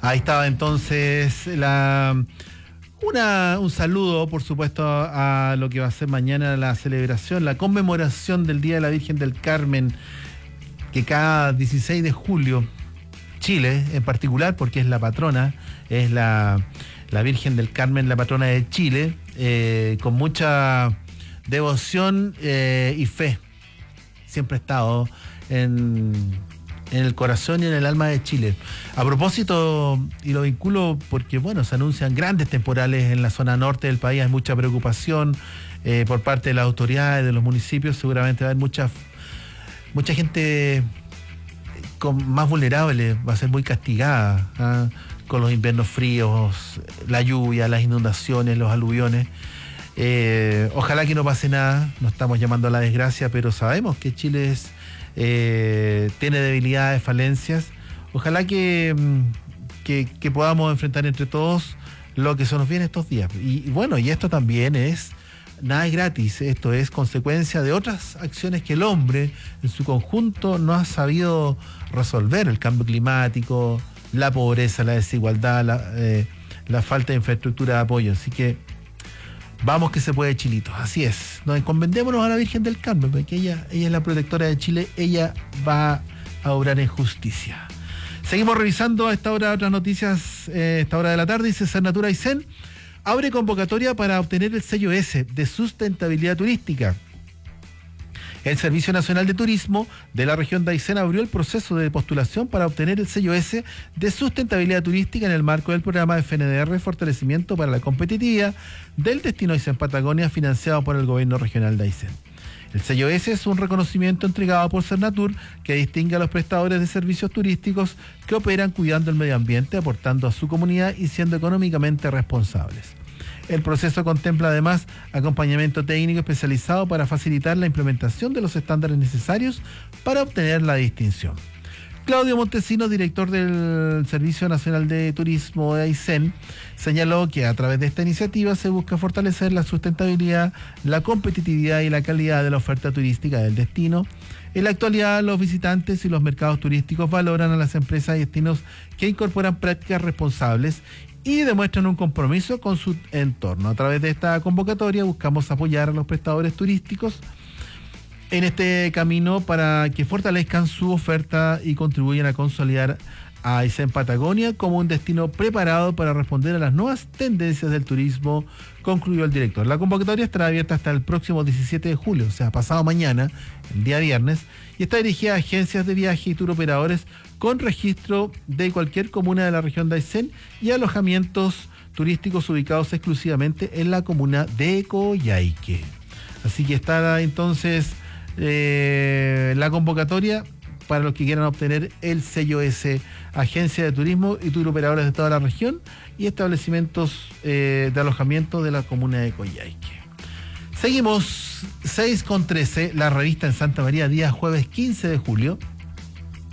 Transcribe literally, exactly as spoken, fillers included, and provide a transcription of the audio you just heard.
Ahí estaba entonces la una un saludo, por supuesto, a lo que va a ser mañana la celebración, la conmemoración del Día de la Virgen del Carmen, que cada dieciséis de julio, Chile en particular, porque es la patrona, es la, la Virgen del Carmen, la patrona de Chile, eh, con mucha devoción eh, y fe. Siempre ha estado en, en el corazón y en el alma de Chile. A propósito, y lo vinculo porque, bueno, se anuncian grandes temporales en la zona norte del país, hay mucha preocupación eh, por parte de las autoridades, de los municipios, seguramente va a haber mucha, mucha gente con, más vulnerable, va a ser muy castigada, ¿eh? Con los inviernos fríos, la lluvia, las inundaciones, los aluviones. Eh, ojalá que no pase nada, no estamos llamando a la desgracia, pero sabemos que Chile es, eh, tiene debilidades, falencias. Ojalá que, que, que podamos enfrentar entre todos lo que se nos viene estos días. Y, y bueno, y esto también es, nada es gratis, esto es consecuencia de otras acciones que el hombre en su conjunto no ha sabido resolver: el cambio climático, la pobreza, la desigualdad, la, eh, la falta de infraestructura de apoyo. Así que vamos que se puede, Chilitos, así es. Nos encomendémonos a la Virgen del Carmen, porque ella, ella es la protectora de Chile, ella va a obrar en justicia. Seguimos revisando a esta hora otras noticias, eh, esta hora de la tarde. Dice Cernatura Aysén abre convocatoria para obtener el sello S de sustentabilidad turística. El Servicio Nacional de Turismo de la región de Aysén abrió el proceso de postulación para obtener el sello S de sustentabilidad turística en el marco del programa F N D R Fortalecimiento para la Competitividad del Destino Aysén Patagonia, financiado por el Gobierno Regional de Aysén. El sello S es un reconocimiento entregado por Cernatur que distingue a los prestadores de servicios turísticos que operan cuidando el medio ambiente, aportando a su comunidad y siendo económicamente responsables. El proceso contempla además acompañamiento técnico especializado para facilitar la implementación de los estándares necesarios para obtener la distinción. Claudio Montesinos, director del Servicio Nacional de Turismo de Aysén, señaló que a través de esta iniciativa se busca fortalecer la sustentabilidad, la competitividad y la calidad de la oferta turística del destino. En la actualidad, los visitantes y los mercados turísticos valoran a las empresas y destinos que incorporan prácticas responsables y demuestran un compromiso con su entorno. A través de esta convocatoria buscamos apoyar a los prestadores turísticos en este camino para que fortalezcan su oferta y contribuyan a consolidar a Aysén Patagonia como un destino preparado para responder a las nuevas tendencias del turismo, concluyó el director. La convocatoria estará abierta hasta el próximo diecisiete de julio, o sea, pasado mañana, el día viernes, y está dirigida a agencias de viaje y turoperadores con registro de cualquier comuna de la región de Aysén y alojamientos turísticos ubicados exclusivamente en la comuna de Coyhaique. Así que está entonces eh, la convocatoria para los que quieran obtener el sello S, agencia de turismo y turoperadores de toda la región y establecimientos eh, de alojamiento de la comuna de Coyhaique. Seguimos, seis con trece, la revista en Santa María, día jueves quince de julio.